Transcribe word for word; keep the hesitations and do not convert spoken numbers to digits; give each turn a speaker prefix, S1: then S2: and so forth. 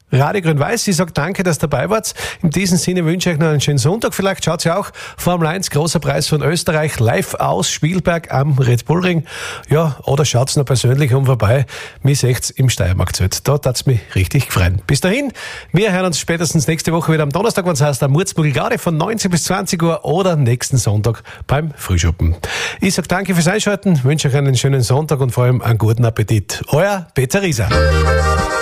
S1: Radio Grün-Weiß. Ich sage danke, dass ihr dabei wart. In diesem Sinne wünsche ich euch noch einen schönen Sonntag. Vielleicht schaut ihr auch Formel eins, großer Preis von Österreich, live aus Spielberg am Red Bull Ring. Ja, oder schaut noch persönlich um vorbei. Mich seht's im Steiermark-Zelt. Da tat's mich richtig freuen. Bis dahin, wir hören uns spätestens nächste Woche wieder am Donnerstag, wenn es heißt, am Murzbugelgarde von neunzehn bis zwanzig Uhr oder nächsten Sonntag beim Frühschuppen. Ich sage danke fürs Einschalten, wünsche euch einen schönen Sonntag und vor allem einen guten Appetit. Euer Peter Rieser.